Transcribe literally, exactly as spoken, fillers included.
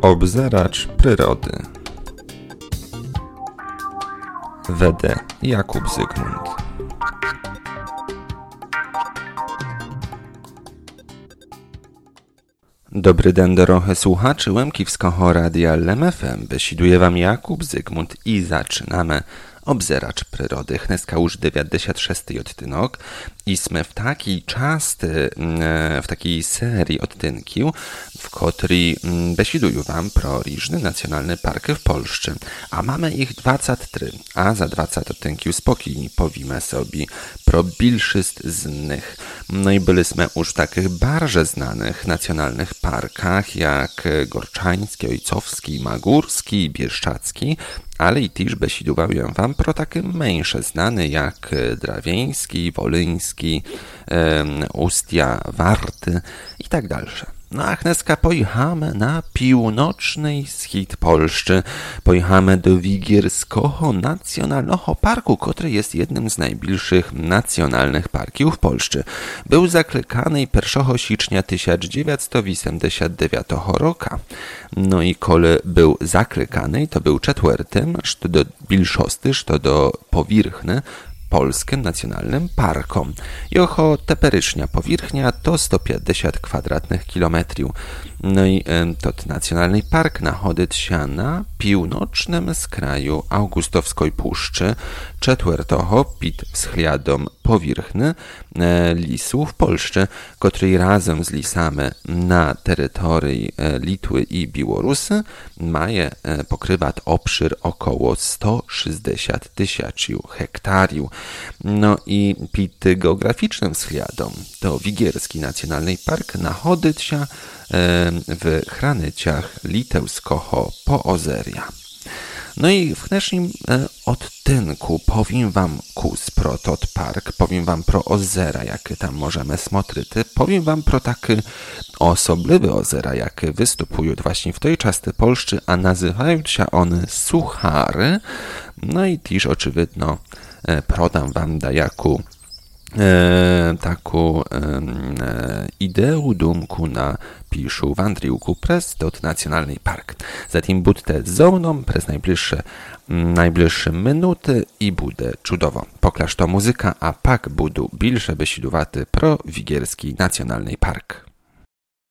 Obzeracz przyrody. Wede Jakub Zygmunt. Dobry den dorohe słuchaczy Łemkiwskiego Radia L M F M. Besiduje wam Jakub Zygmunt i zaczynamy Obzeracz przyrody. Dneska już dziewięćdziesiąt szósty odtynek i sme w takiej czasty, w takiej serii odtynków, w której besiduję wam pro różne nacjonalne parki w Polsce. A mamy ich dwadzieścia trzy, a za dwadzieścia odtynków spokojnie powiemy sobie pro bilszyst z nich. No i byliśmy już w takich bardzo znanych nacjonalnych parkach jak Gorczański, Ojcowski, Magórski, Bieszczacki, ale i też besiduję wam pro takie mniejsze znane jak Drawieński, Wolyński, um, Ustia, Warty i tak dalsze. No a dneska pojechamy na północny wschód Polski. Pojechamy do Wigierskiego Nacjonalnego Parku, który jest jednym z najbliższych nacjonalnych parków w Polsce. Był zaklekany pierwszego stycznia tysiąc dziewięćset osiemdziesiątego dziewiątego roku. No i kole był zaklekany, to był czwartym, co do bilszosty, co do powierzchni, Polskim Nacjonalnym Parkom. Jocho teperycznia powierzchnia to sto pięćdziesiąt kwadratnych kilometrów. No i to nacjonalny park nachodzi się na północnym skraju Augustowskiej Puszczy, czwartego pod względem powierzchni lisu w Polsce, który razem z lisami na terytorii Litwy i Białorusy maje pokrywać obszar około sto sześćdziesiąt tysięcy hektarów. No i pod geograficznym względem to Wigierski Nacjonalny Park nachodzi się w graniczach litewskiego Poozeria. No i w dnešním odtynku powiem wam kus pro tot park, powiem wam pro ozera, jakie tam możemy smotrzyty, powiem wam pro takie osobliwe ozera, jakie występują właśnie w tej części Polski, a nazywają się one Suchary. No i też oczywiście prodam wam dajaku E, taką e, ideę, dumku na piszu wandriłku przez tot nacjonalny park. Zatem budźcie ze mną przez najbliższe, najbliższe minuty i bude czudowo. Poklaż to muzyka, a pak budu bilsze besiduwaty pro Wigierski Nacjonalny Park.